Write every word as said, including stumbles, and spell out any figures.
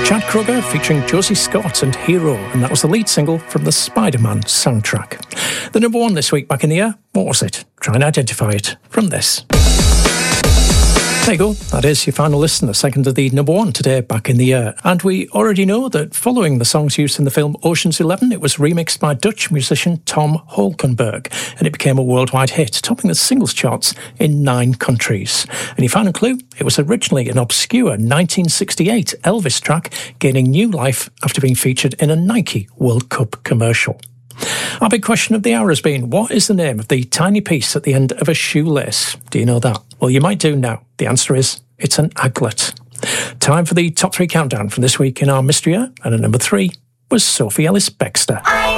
Chad Kroeger featuring Josie Scott and Hero, and that was the lead single from the Spider-Man soundtrack. The number one this week back in the air, what was it? Try and identify it from this. There you go, that is your final listen, the second of the number one today back in the air. And we already know that following the songs used in the film Ocean's Eleven, it was remixed by Dutch musician Tom Holkenberg, and it became a worldwide hit, topping the singles charts in nine countries. And your final clue, it was originally an obscure nineteen sixty-eight Elvis track, gaining new life after being featured in a Nike World Cup commercial. Our big question of the hour has been, what is the name of the tiny piece at the end of a shoelace? Do you know that? Well, you might do now. The answer is, it's an aglet. Time for the top three countdown from this week in our mystery hour, and at number three was Sophie Ellis-Bextor.